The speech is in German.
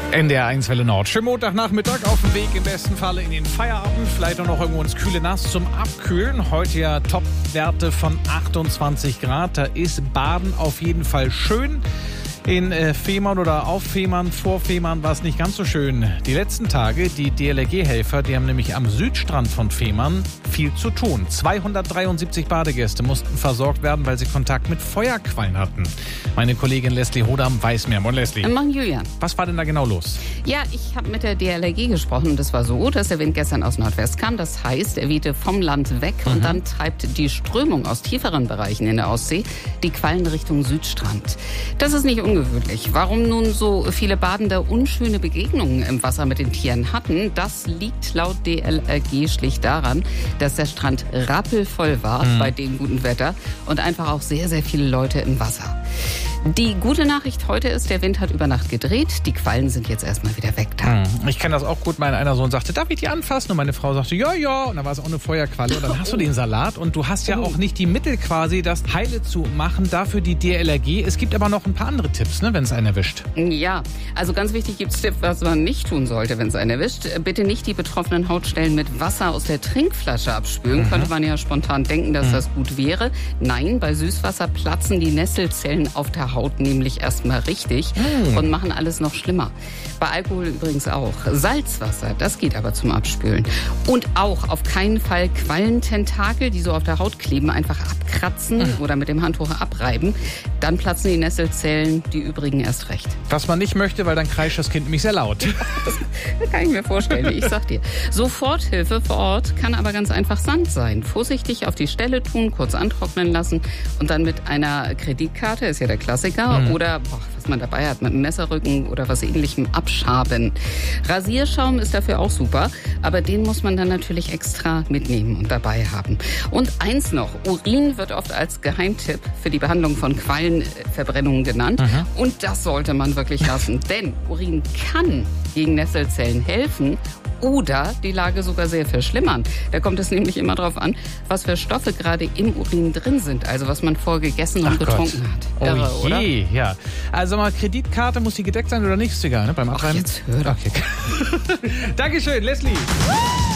NDR 1 Welle Nord. Schönen Montagnachmittag auf dem Weg im besten Falle in den Feierabend. Vielleicht auch noch irgendwo ins kühle Nass zum Abkühlen. Heute ja Topwerte von 28 Grad. Da ist Baden auf jeden Fall schön. In Fehmarn oder auf Fehmarn, vor Fehmarn war es nicht ganz so schön. Die letzten Tage, die DLRG-Helfer, die haben nämlich am Südstrand von Fehmarn viel zu tun. 273 Badegäste mussten versorgt werden, weil sie Kontakt mit Feuerquallen hatten. Meine Kollegin Leslie Hodam weiß mehr. Moin Leslie. Moin Julian. Was war denn da genau los? Ja, ich habe mit der DLRG gesprochen. Das war so, dass der Wind gestern aus Nordwest kam. Das heißt, er wehte vom Land weg und dann treibt die Strömung aus tieferen Bereichen in der Ostsee die Quallen Richtung Südstrand. Das ist nicht ungewöhnlich. Warum nun so viele Badende unschöne Begegnungen im Wasser mit den Tieren hatten, das liegt laut DLRG schlicht daran, dass der Strand rappelvoll war bei dem guten Wetter und einfach auch sehr, sehr viele Leute im Wasser. Die gute Nachricht heute ist, der Wind hat über Nacht gedreht. Die Quallen sind jetzt erstmal wieder weg da. Ich kenne das auch gut. Mein einer Sohn sagte, darf ich die anfassen? Und meine Frau sagte, ja, ja. Und dann war es auch eine Feuerqualle. Und dann hast du den Salat. Und du hast ja auch nicht die Mittel quasi, das heile zu machen. Dafür die DLRG. Es gibt aber noch ein paar andere Tipps, ne, wenn es einen erwischt. Ja, also ganz wichtig gibt es Tipp, was man nicht tun sollte, wenn es einen erwischt. Bitte nicht die betroffenen Hautstellen mit Wasser aus der Trinkflasche abspülen. Könnte man ja spontan denken, dass das gut wäre. Nein, bei Süßwasser platzen die Nesselzellen auf der Haut nämlich erstmal richtig und machen alles noch schlimmer. Bei Alkohol übrigens auch. Salzwasser, das geht aber zum Abspülen. Und auch auf keinen Fall Quallententakel, die so auf der Haut kleben, einfach abkratzen oder mit dem Handtuch abreiben. Dann platzen die Nesselzellen, die übrigen erst recht. Was man nicht möchte, weil dann kreischt das Kind nämlich sehr laut. Das kann ich mir vorstellen, ich sag dir. Soforthilfe vor Ort kann aber ganz einfach Sand sein. Vorsichtig auf die Stelle tun, kurz antrocknen lassen und dann mit einer Kreditkarte, ist ja der Klassiker, oder was man dabei hat, mit einem Messerrücken oder was Ähnlichem abschaben. Rasierschaum ist dafür auch super, aber den muss man dann natürlich extra mitnehmen und dabei haben. Und eins noch, Urin wird oft als Geheimtipp für die Behandlung von Quallenverbrennungen genannt. Und das sollte man wirklich lassen, denn Urin kann gegen Nesselzellen helfen oder die Lage sogar sehr verschlimmern. Da kommt es nämlich immer darauf an, was für Stoffe gerade im Urin drin sind, also was man vorher gegessen und getrunken hat. Irre, oh je, oder? Ja. Also mal Kreditkarte, muss die gedeckt sein oder nicht? Ist egal, ne? Beim Abschreiben. Ach, jetzt hör doch. Okay. Dankeschön, Leslie.